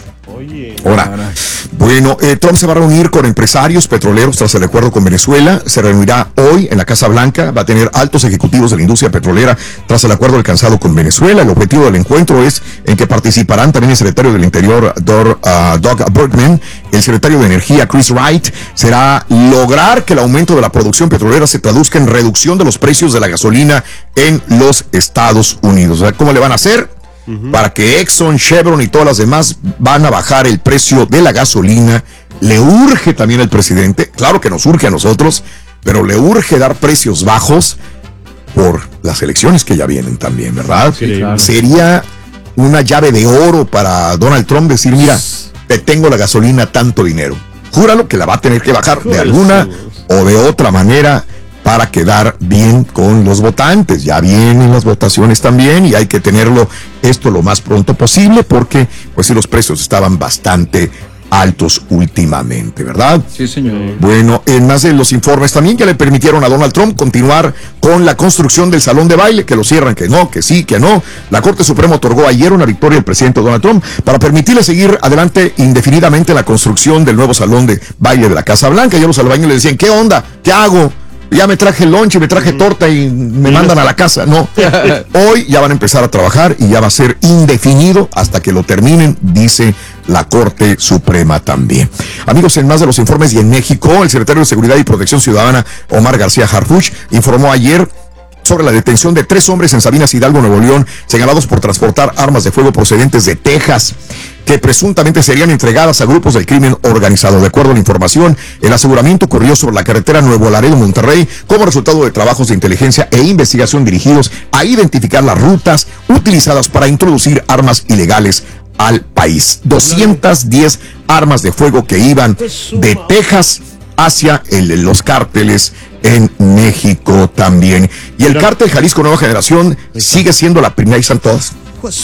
Ahora, bueno, Trump se va a reunir con empresarios petroleros tras el acuerdo con Venezuela. Se reunirá hoy en la Casa Blanca. Va a tener altos ejecutivos de la industria petrolera tras el acuerdo alcanzado con Venezuela. El objetivo del encuentro es en que participarán también el secretario del Interior, Doug Burgum, el secretario de Energía, Chris Wright. Será lograr que el aumento de la producción petrolera se traduzca en reducción de los precios de la gasolina en los Estados Unidos. O sea, ¿cómo le van a hacer? Para que Exxon, Chevron y todas las demás van a bajar el precio de la gasolina. Le urge también al presidente, claro que nos urge a nosotros, pero le urge dar precios bajos por las elecciones que ya vienen también, ¿verdad? Sí, claro. Sería una llave de oro para Donald Trump decir, mira, te tengo la gasolina tanto dinero. Júralo que la va a tener que bajar de alguna o de otra manera para quedar bien con los votantes. Ya vienen las votaciones también y hay que tenerlo esto lo más pronto posible porque pues sí, los precios estaban bastante altos últimamente, ¿verdad? Sí, señor. Bueno, en más de los informes también que le permitieron a Donald Trump continuar con la construcción del salón de baile, que lo cierran, que no, que sí, que no. La Corte Suprema otorgó ayer una victoria al presidente Donald Trump para permitirle seguir adelante indefinidamente la construcción del nuevo salón de baile de la Casa Blanca. Ya los albañiles le decían, ¿qué onda? ¿Qué hago? Ya me traje lonche, me traje torta y me mandan a la casa. No, hoy ya van a empezar a trabajar y ya va a ser indefinido hasta que lo terminen, dice la Corte Suprema también. Amigos, en más de los informes y en México, el secretario de Seguridad y Protección Ciudadana, Omar García Harfuch, informó ayer sobre la detención de 3 hombres en Sabinas Hidalgo, Nuevo León, señalados por transportar armas de fuego procedentes de Texas, que presuntamente serían entregadas a grupos del crimen organizado. De acuerdo a la información, el aseguramiento ocurrió sobre la carretera Nuevo Laredo-Monterrey como resultado de trabajos de inteligencia e investigación dirigidos a identificar las rutas utilizadas para introducir armas ilegales al país. 210 armas de fuego que iban de Texas hacia los cárteles en México también. Y el cártel Jalisco Nueva Generación sigue siendo la primera, ahí están todas.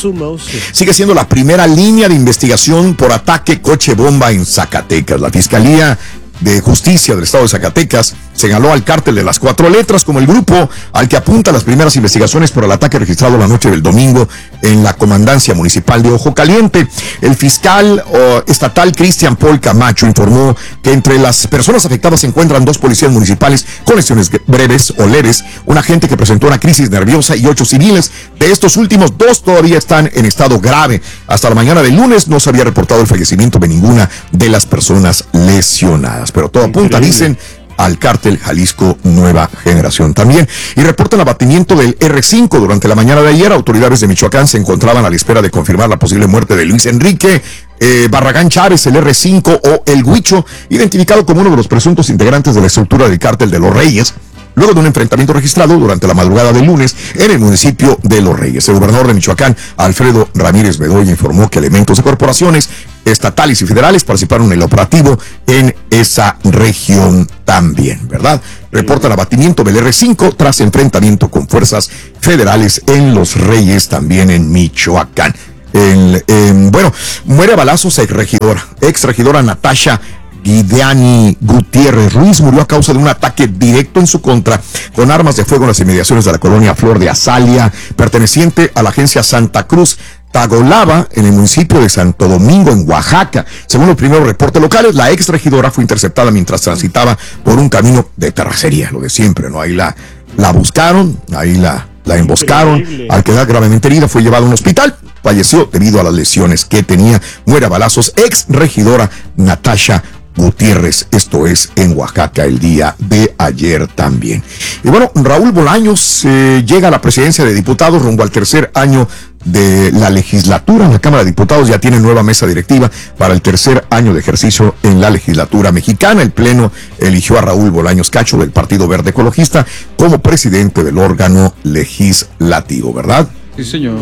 Sigue siendo la primera línea de investigación por ataque coche bomba en Zacatecas. La Fiscalía de Justicia del Estado de Zacatecas señaló al cártel de las 4 letras como el grupo al que apunta las primeras investigaciones por el ataque registrado la noche del domingo en la comandancia municipal de Ojo Caliente. El fiscal estatal Cristian Paul Camacho informó que entre las personas afectadas se encuentran 2 policías municipales con lesiones breves o leves, un agente que presentó una crisis nerviosa y 8 civiles. De estos últimos, 2 todavía están en estado grave. Hasta la mañana del lunes no se había reportado el fallecimiento de ninguna de las personas lesionadas, pero todo apunta, dicen, al cártel Jalisco Nueva Generación también. Y reportan abatimiento del R5 durante la mañana de ayer. Autoridades de Michoacán se encontraban a la espera de confirmar la posible muerte de Luis Enrique Barragán Chávez, el R5 o el Huicho, identificado como uno de los presuntos integrantes de la estructura del cártel de Los Reyes, luego de un enfrentamiento registrado durante la madrugada del lunes en el municipio de Los Reyes. El gobernador de Michoacán, Alfredo Ramírez Bedoya, informó que elementos de corporaciones estatales y federales participaron en el operativo en esa región también, ¿verdad? Reportan abatimiento del R5 tras enfrentamiento con fuerzas federales en Los Reyes, también en Michoacán. Bueno, muere a balazos ex regidora Natasha Guideani Gutiérrez Ruiz, murió a causa de un ataque directo en su contra con armas de fuego en las inmediaciones de la colonia Flor de Azalia, perteneciente a la agencia Santa Cruz Tagolaba, en el municipio de Santo Domingo, en Oaxaca. Según los primeros reportes locales, la ex regidora fue interceptada mientras transitaba por un camino de terracería, lo de siempre, ¿no? Ahí la buscaron, ahí la emboscaron. Al quedar gravemente herida, fue llevada a un hospital. Falleció debido a las lesiones que tenía. Muere a balazos ex regidora Natasha Gutiérrez, esto es en Oaxaca el día de ayer también. Y bueno, Raúl Bolaños llega a la presidencia de diputados rumbo al tercer año de la legislatura. La Cámara de Diputados ya tiene nueva mesa directiva para el tercer año de ejercicio en la legislatura mexicana. El Pleno eligió a Raúl Bolaños Cacho del Partido Verde Ecologista como presidente del órgano legislativo, ¿verdad? Sí, señor.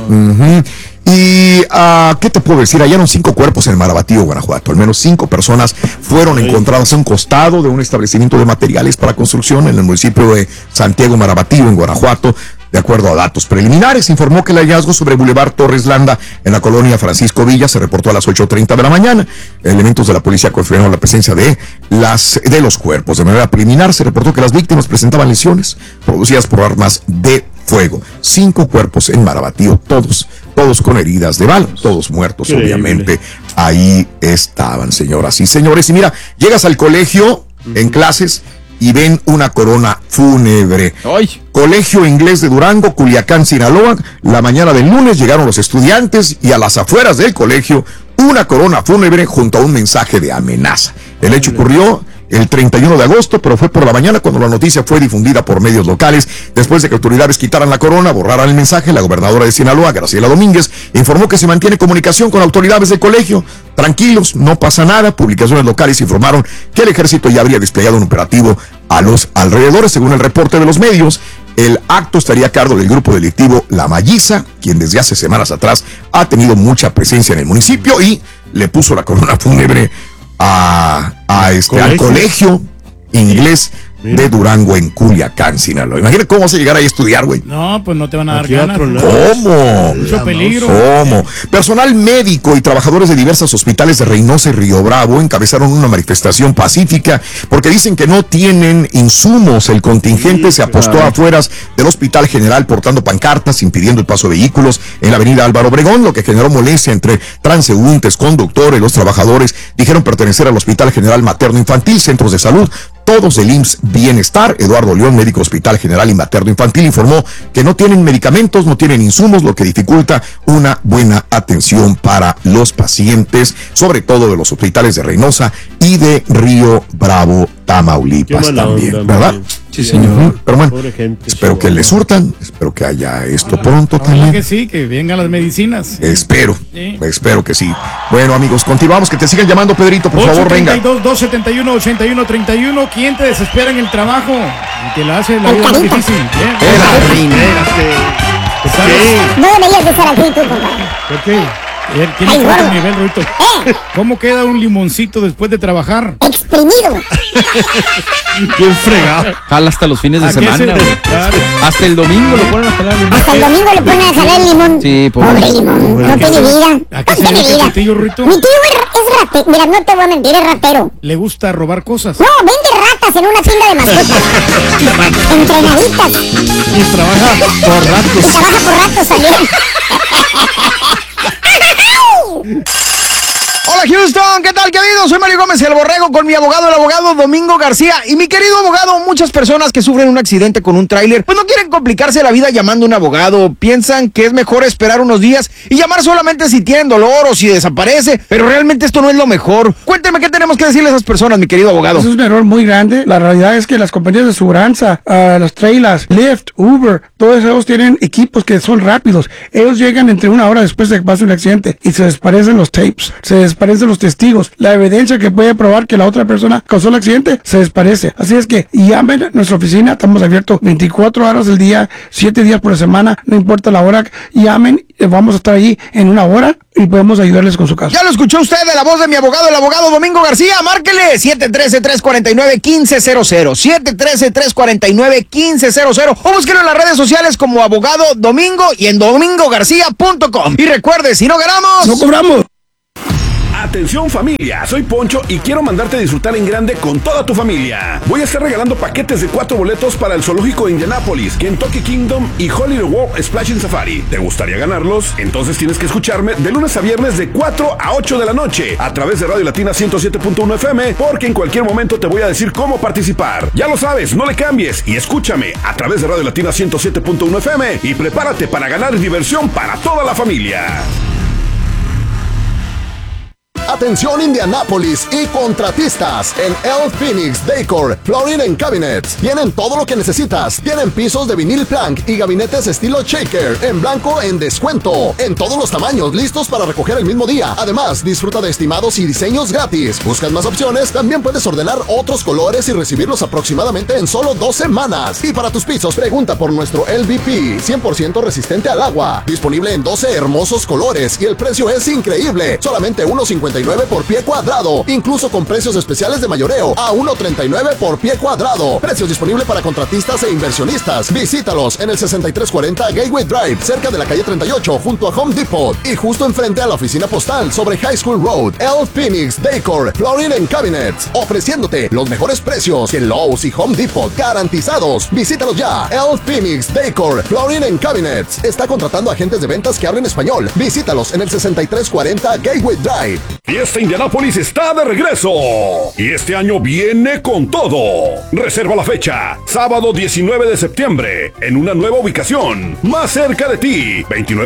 Y ¿qué te puedo decir? Hallaron 5 cuerpos en Marabatío, Guanajuato. Al menos 5 personas fueron encontradas a un costado de un establecimiento de materiales para construcción en el municipio de Santiago Marabatío, en Guanajuato. De acuerdo a datos preliminares, informó que el hallazgo sobre Boulevard Torres Landa, en la colonia Francisco Villa, se reportó a las 8:30 de la mañana. Elementos de la policía confirmaron la presencia de los cuerpos. De manera preliminar, se reportó que las víctimas presentaban lesiones producidas por armas de fuego. 5 cuerpos en Marabatío, todos con heridas de bala, todos muertos, obviamente. Ahí estaban, señoras y señores. Y mira, llegas al colegio en clases y ven una corona fúnebre. ¡Ay! Colegio Inglés de Durango, Culiacán, Sinaloa. La mañana del lunes llegaron los estudiantes y a las afueras del colegio una corona fúnebre junto a un mensaje de amenaza. El hecho ocurrió el 31 de agosto, pero fue por la mañana cuando la noticia fue difundida por medios locales. Después de que autoridades quitaran la corona, borraran el mensaje, la gobernadora de Sinaloa, Graciela Domínguez, informó que se mantiene comunicación con autoridades del colegio. Tranquilos, no pasa nada. Publicaciones locales informaron que el ejército ya habría desplegado un operativo a los alrededores. Según el reporte de los medios, el acto estaría a cargo del grupo delictivo La Malliza, quien desde hace semanas atrás ha tenido mucha presencia en el municipio y le puso la corona fúnebre al colegio inglés de Durango en Culiacán, Sinaloa. Imagínate cómo vas a llegar ahí a estudiar, güey. No, pues no te van a dar ganas. ¿Cómo? Mucho peligro. ¿Cómo? Personal médico y trabajadores de diversos hospitales de Reynosa y Río Bravo encabezaron una manifestación pacífica porque dicen que no tienen insumos. El contingente se apostó afuera del Hospital General portando pancartas, impidiendo el paso de vehículos en la avenida Álvaro Obregón, lo que generó molestia entre transeúntes, conductores. Los trabajadores dijeron pertenecer al Hospital General Materno Infantil, centros de salud, todos del IMSS Bienestar. Eduardo León, médico Hospital General y Materno Infantil, informó que no tienen medicamentos, no tienen insumos, lo que dificulta una buena atención para los pacientes, sobre todo de los hospitales de Reynosa y de Río Bravo, Tamaulipas también, ¿verdad? Sí, señor. Pero bueno, espero que les surtan, espero que haya esto pronto también. Que sí, que vengan las medicinas. Espero que sí. Bueno, amigos, continuamos, que te sigan llamando, Pedrito, por favor, venga. 271-8131, ¿quién te desespera en el trabajo? Y te la hace la vida más difícil. No deberías de estar aquí tú, compadre. ¿Por qué? ¿Quién es el nivel, Ruito? ¿Cómo queda un limoncito después de trabajar? Exprimido. Bien fregado. Jala hasta los fines de semana. Hasta el domingo lo ponen a jalar. Hasta el domingo le ponen a jalar el limón. Sí, pobre limón. No tiene vida. ¿A qué se dedica tu tío, Ruito? Mi tío es ratero. Mira, no te voy a mentir, es ratero. ¿Le gusta robar cosas? No, vende ratas en una tienda de mascotas. Entrenaditas. Y trabaja por ratos. Y trabaja por ratos también. Hola Houston, ¿qué tal? ¿Qué ha habido? Soy Mario Gómez, el Borrego, con mi abogado, el abogado Domingo García. Y mi querido abogado, muchas personas que sufren un accidente con un tráiler, pues no quieren complicarse la vida llamando a un abogado. Piensan que es mejor esperar unos días y llamar solamente si tienen dolor o si desaparece. Pero realmente esto no es lo mejor. Cuénteme qué tenemos que decirle a esas personas, mi querido abogado. Eso es un error muy grande. La realidad es que las compañías de aseguranza, los trailers, Lyft, Uber, todos ellos tienen equipos que son rápidos. Ellos llegan entre una hora después de que pase un accidente y se desaparecen los tapes, se desaparecen los testigos, la evidencia que puede probar que la otra persona causó el accidente se desparece. Así es que llamen a nuestra oficina, estamos abiertos 24 horas del día, 7 días por semana, no importa la hora, llamen, vamos a estar ahí en una hora y podemos ayudarles con su caso. Ya lo escuchó usted de la voz de mi abogado, el abogado Domingo García. Márquele 713-349-1500, 713-349-1500, o búsquelo en las redes sociales como abogado Domingo y en domingogarcia.com. Y recuerde, si no ganamos, no cobramos. Atención familia, soy Poncho y quiero mandarte a disfrutar en grande con toda tu familia. Voy a estar regalando paquetes de 4 boletos para el Zoológico de Indianápolis, Kentucky Kingdom y Hollywood World Splashing Safari. ¿Te gustaría ganarlos? Entonces tienes que escucharme de lunes a viernes de 4 a 8 de la noche a través de Radio Latina 107.1 FM, porque en cualquier momento te voy a decir cómo participar. Ya lo sabes, no le cambies y escúchame a través de Radio Latina 107.1 FM y prepárate para ganar diversión para toda la familia. Atención Indianápolis y contratistas. En El Phoenix Decor Flooring and Cabinets tienen todo lo que necesitas. Tienen pisos de vinil plank y gabinetes estilo shaker en blanco en descuento. En todos los tamaños, listos para recoger el mismo día. Además, disfruta de estimados y diseños gratis. ¿Buscas más opciones? También puedes ordenar otros colores y recibirlos aproximadamente en solo 2 semanas. Y para tus pisos, pregunta por nuestro LVP 100% resistente al agua. Disponible en 12 hermosos colores y el precio es increíble. Solamente $1.59 por pie cuadrado, incluso con precios especiales de mayoreo a $1.39 por pie cuadrado. Precios disponibles para contratistas e inversionistas. Visítalos en el 6340 Gateway Drive, cerca de la calle 38, junto a Home Depot y justo enfrente a la oficina postal sobre High School Road. El Phoenix Decor Flooring and Cabinets, ofreciéndote los mejores precios que Lowe's y Home Depot, garantizados. Visítalos ya. El Phoenix Decor Flooring and Cabinets está contratando agentes de ventas que hablen español. Visítalos en el 6340 Gateway Drive. Fiesta Indianápolis está de regreso y este año viene con todo. Reserva la fecha, sábado 19 de septiembre, en una nueva ubicación, más cerca de ti,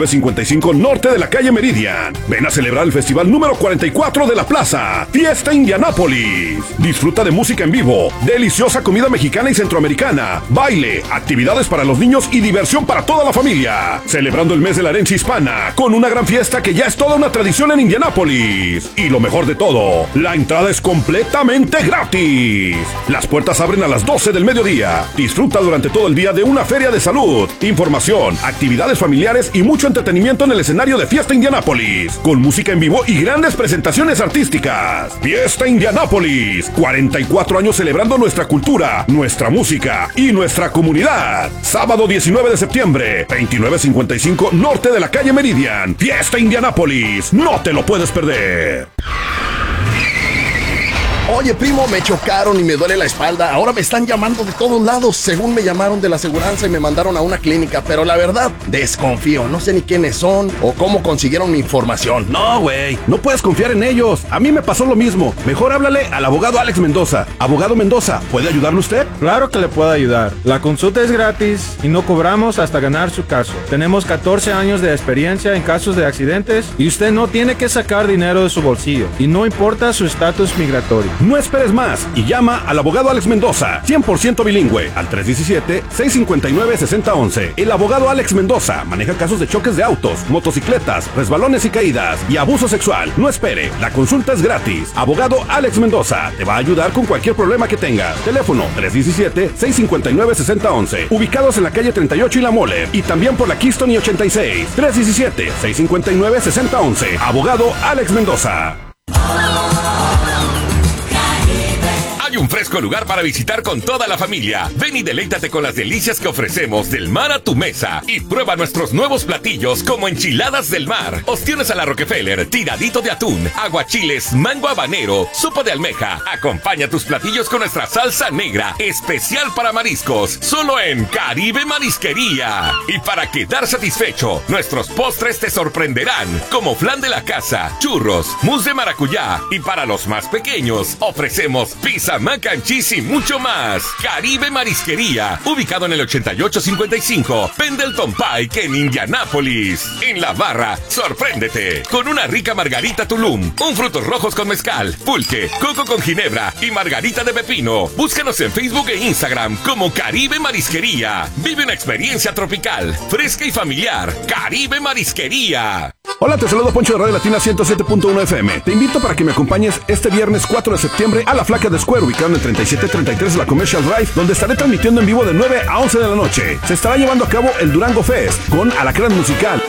2955 norte de la calle Meridian. Ven a celebrar el festival número 44 de la plaza, Fiesta Indianápolis. Disfruta de música en vivo, deliciosa comida mexicana y centroamericana, baile, actividades para los niños y diversión para toda la familia. Celebrando el mes de la herencia hispana, con una gran fiesta que ya es toda una tradición en Indianápolis. Y lo mejor de todo, la entrada es completamente gratis. Las puertas abren a las 12 del mediodía. Disfruta durante todo el día de una feria de salud, información, actividades familiares y mucho entretenimiento en el escenario de Fiesta Indianápolis, con música en vivo y grandes presentaciones artísticas. Fiesta Indianápolis, 44 años celebrando nuestra cultura, nuestra música y nuestra comunidad. Sábado 19 de septiembre, 2955 norte de la calle Meridian. Fiesta Indianápolis, no te lo puedes perder. Oye, primo, me chocaron y me duele la espalda. Ahora me están llamando de todos lados. Según me llamaron de la aseguranza y me mandaron a una clínica. Pero la verdad, desconfío. No sé ni quiénes son o cómo consiguieron mi información. No, güey, no puedes confiar en ellos. A mí me pasó lo mismo. Mejor háblale al abogado Alex Mendoza. Abogado Mendoza, ¿puede ayudarle usted? Claro que le puedo ayudar. La consulta es gratis y no cobramos hasta ganar su caso. Tenemos 14 años de experiencia en casos de accidentes y usted no tiene que sacar dinero de su bolsillo. Y no importa su estatus migratorio. No esperes más y llama al abogado Alex Mendoza, 100% bilingüe, al 317-659-6011. El abogado Alex Mendoza maneja casos de choques de autos, motocicletas, resbalones y caídas y abuso sexual. No espere, la consulta es gratis. Abogado Alex Mendoza te va a ayudar con cualquier problema que tengas. Teléfono 317-659-6011. Ubicados en la calle 38 y La Mole y también por la Keystone y 86. 317-659-6011. Abogado Alex Mendoza. Hay un fresco pintoresco lugar para visitar con toda la familia. Ven y deleítate con las delicias que ofrecemos del mar a tu mesa. Y prueba nuestros nuevos platillos como enchiladas del mar, ostiones a la Rockefeller, tiradito de atún, aguachiles, mango habanero, sopa de almeja. Acompaña tus platillos con nuestra salsa negra, especial para mariscos, solo en Caribe Marisquería. Y para quedar satisfecho, nuestros postres te sorprenderán, como flan de la casa, churros, mousse de maracuyá. Y para los más pequeños, ofrecemos pizza, mac and cheese y mucho más. Caribe Marisquería, ubicado en el 8855 Pendleton Pike en Indianápolis. En la barra, sorpréndete con una rica margarita Tulum, un frutos rojos con mezcal, pulque, coco con ginebra y margarita de pepino. Búscanos en Facebook e Instagram como Caribe Marisquería. Vive una experiencia tropical, fresca y familiar. Caribe Marisquería. Hola, te saludo Poncho de Radio Latina 107.1 FM. Te invito para que me acompañes este viernes 4 de septiembre a la Flaca de Square, ubicado en el 3733 de la Commercial Drive, donde estaré transmitiendo en vivo de 9 a 11 de la noche. Se estará llevando a cabo el Durango Fest con Alacrán Musical,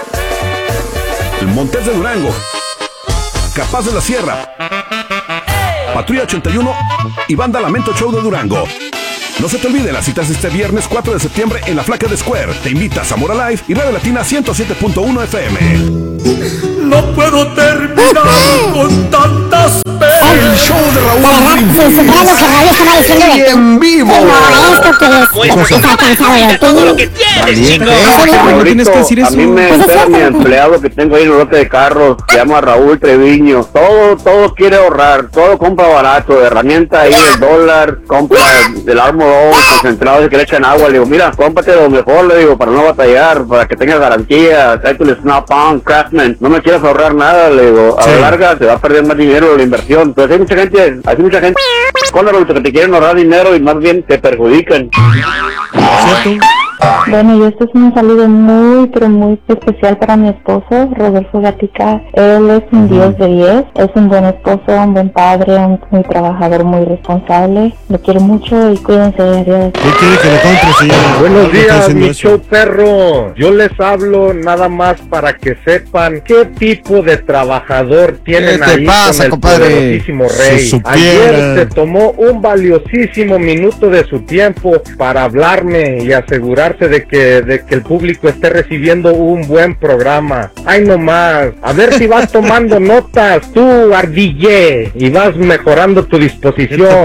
el Montes de Durango, Capaz de la Sierra, Patrulla 81 y Banda Lamento Show de Durango. No se te olvide las citas este viernes 4 de septiembre en la Flaca de Square. Te invita Zamora Live y Radio Latina 107.1 FM. No puedo terminar con tantas penas. El show de Raúl Si supieran lo que Raúl estaba diciendo de en vivo. esto que está cansado de todo lo que tienes, chico. No tienes que decir eso. A mí me entera mi empleado que tengo ahí en el lote de carros, se llama Raúl Treviño. Todo quiere ahorrar, todo compra barato, herramienta ahí el dólar, compra del Armor All, concentrado que le echan agua. Le digo, mira, cómprate lo mejor, le digo, para no batallar, para que tengas garantía, tráete el Snap-on, Craftsman, no me quieras ahorrar nada, le digo, a la larga se va a perder más dinero de la inversión. Entonces hay mucha gente con la que te quieren ahorrar dinero y más bien te perjudican. ¿Cierto? Bueno, y este es un saludo muy, pero muy especial para mi esposo, Rodolfo Gatica. Él es un 10 de 10, es un buen esposo, un buen padre, un muy trabajador, muy responsable. Lo quiero mucho y cuídense, adiós. ¿Qué quiere que le compre, señora? Buenos días, mi show perro. Yo les hablo nada más para que sepan qué tipo de trabajador tienen ahí con el poderosísimo rey. Si Ayer se tomó un valiosísimo minuto de su tiempo para hablarme y asegurar de que el público esté recibiendo un buen programa. Ay, no más. A ver si vas tomando notas, tú, ardille, y vas mejorando tu disposición.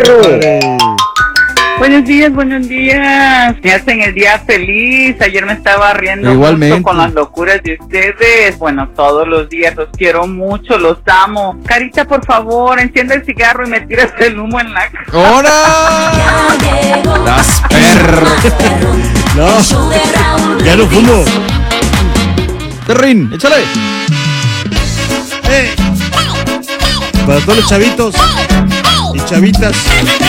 Buenos días. Me hacen el día feliz. Ayer me estaba riendo mucho con las locuras de ustedes. Bueno, todos los días los quiero mucho, los amo. Carita, por favor, enciende el cigarro y me tiras el humo en la cara. ¡Hora! Las perras. No, ya no fumo. Terrín, échale. Para todos los chavitos y chavitas